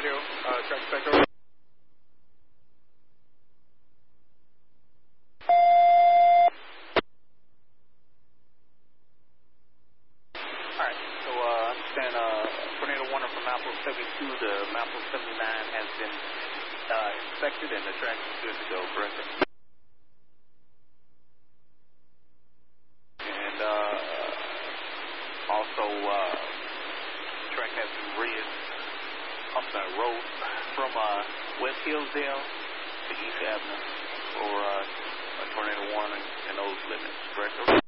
radio. Check over. Alright, so I understand tornado warning from Mount 72 to Mount 79 has been inspected and the track is good to go, correct? And also track has been road from West Hillsdale to East Avenue for a tornado warning and those limits, correct?